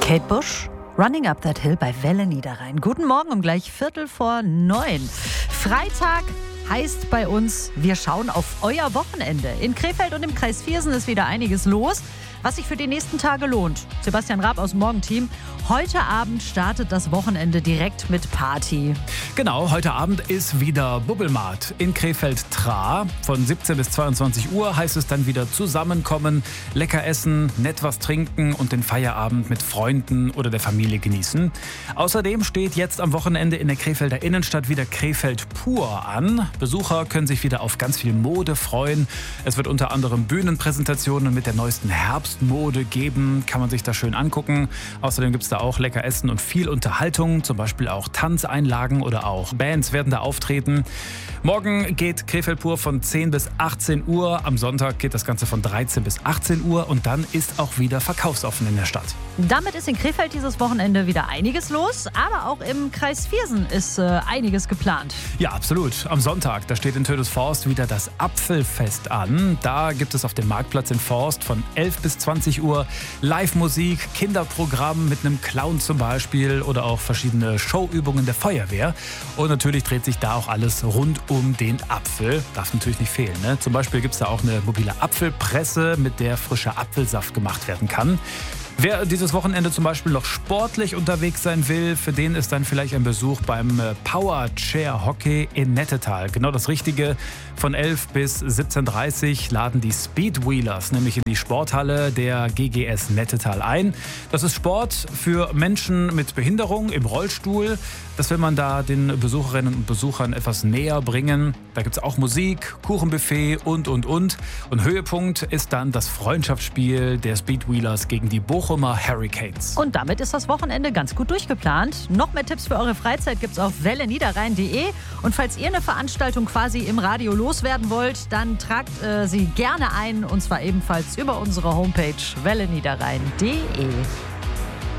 Kate Bush, Running Up That Hill bei Welle Niederrhein. Guten Morgen um gleich 8:45. Freitag heißt bei uns, wir schauen auf euer Wochenende. In Krefeld und im Kreis Viersen ist wieder einiges los, was sich für die nächsten Tage lohnt. Sebastian Raab aus dem Morgenteam. Heute Abend startet das Wochenende direkt mit Party. Genau, heute Abend ist wieder Bubbelmarkt in Krefeld-Trah. Von 17 bis 22 Uhr heißt es dann wieder zusammenkommen, lecker essen, nett was trinken und den Feierabend mit Freunden oder der Familie genießen. Außerdem steht jetzt am Wochenende in der Krefelder Innenstadt wieder Krefeld pur an. Besucher können sich wieder auf ganz viel Mode freuen. Es wird unter anderem Bühnenpräsentationen mit der neuesten Herbstmode geben. Kann man sich da schön angucken. Außerdem gibt es da auch lecker Essen und viel Unterhaltung. Zum Beispiel auch Tanzeinlagen oder auch Bands werden da auftreten. Morgen geht Krefeld pur von 10 bis 18 Uhr. Am Sonntag geht das Ganze von 13 bis 18 Uhr. Und dann ist auch wieder verkaufsoffen in der Stadt. Damit ist in Krefeld dieses Wochenende wieder einiges los. Aber auch im Kreis Viersen ist einiges geplant. Ja, absolut. Am Sonntag, da steht in Tödesforst wieder das Apfelfest an. Da gibt es auf dem Marktplatz in Forst von 11 bis 20 Uhr Live-Musik, Kinderprogramm mit einem Clown zum Beispiel oder auch verschiedene Showübungen der Feuerwehr. Und natürlich dreht sich da auch alles rund um den Apfel. Darf natürlich nicht fehlen, ne? Zum Beispiel gibt es da auch eine mobile Apfelpresse, mit der frischer Apfelsaft gemacht werden kann. Wer dieses Wochenende zum Beispiel noch sportlich unterwegs sein will, für den ist dann vielleicht ein Besuch beim Power Chair Hockey in Nettetal. Genau das Richtige. Von 11 bis 17:30 laden die Speedwheelers nämlich in die Sporthalle der GGS Nettetal ein. Das ist Sport für Menschen mit Behinderung im Rollstuhl. Das will man da den Besucherinnen und Besuchern etwas näher bringen. Da gibt es auch Musik, Kuchenbuffet und. Und Höhepunkt ist dann das Freundschaftsspiel der Speedwheelers gegen die Bochumer Hurricanes. Und damit ist das Wochenende ganz gut durchgeplant. Noch mehr Tipps für eure Freizeit gibt's auf welleniederrhein.de. Und falls ihr eine Veranstaltung quasi im Radio loswerden wollt, dann tragt sie gerne ein. Und zwar ebenfalls über unsere Homepage welleniederrhein.de.